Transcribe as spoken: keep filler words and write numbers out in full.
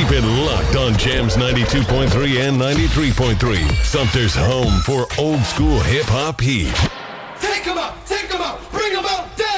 Keep it locked on Jams ninety-two point three and ninety-three point three. Sumter's home for old school hip hop heat. Take 'em out, take 'em out, bring 'em out, down.